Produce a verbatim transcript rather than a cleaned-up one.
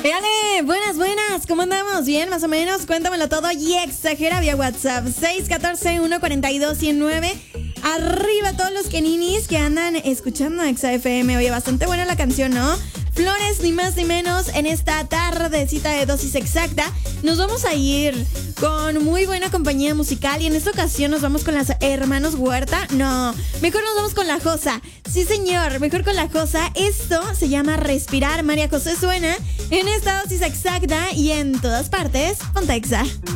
Éale, buenas, buenas, ¿cómo andamos? ¿Bien, más o menos? Cuéntamelo todo y exagera vía WhatsApp. seis uno cuatro, uno cuatro dos, uno cero nueve. Arriba todos los keninis que andan escuchando Exa F M. Oye, bastante buena la canción, ¿no? Flores, ni más ni menos, en esta tardecita de dosis exacta. Nos vamos a ir con muy buena compañía musical y en esta ocasión nos vamos con las hermanos Huerta. No, mejor nos vamos con La Josa. Sí, señor, mejor con La Josa. Esto se llama Respirar. María José suena en esta dosis exacta y en todas partes, Ponte Exa.